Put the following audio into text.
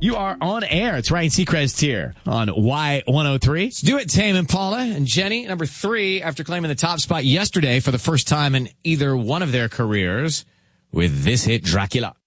You are on air. It's Ryan Seacrest here on Y103. Let's do it, Tame Impala and Jenny, number 3, after claiming the top spot yesterday for the first time in either one of their careers with this hit, Dracula.